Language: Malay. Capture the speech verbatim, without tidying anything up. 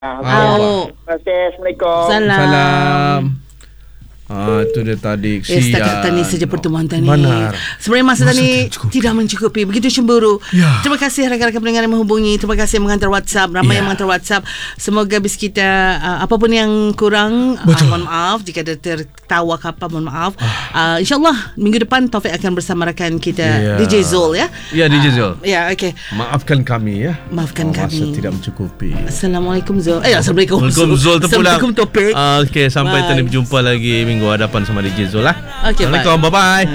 Oh. Terima kasih. Assalamualaikum. Salam. Salam. Ah, itu dia tadi. Eh, setakat tadi saja pertemuan tadi. Benar. Sebenarnya masa, masa tadi tidak, tidak mencukupi. Begitu cemburu. Ya. Terima kasih rakan-rakan pendengar yang menghubungi. Terima kasih yang mengantar WhatsApp. Ramai ya. yang mengantar WhatsApp. Semoga bis kita uh, apapun yang kurang, uh, mohon maaf jika ada tertawa ke apa, mohon maaf. Uh, InsyaAllah minggu depan Taufik akan bersama rakan kita ya. D J Zul ya. Ya, D J Zul. Uh, ya, okey. Maafkan kami ya. Maafkan oh, kami. Masa tidak mencukupi. Assalamualaikum Zul. Eh, Assalamualaikum Zul. Zul terpulang. Assalamualaikum Taufik. Uh, okey, sampai tadi berjumpa lagi minggu hadapan sama D J Zul lah. Okay, Assalamualaikum. Bye bye.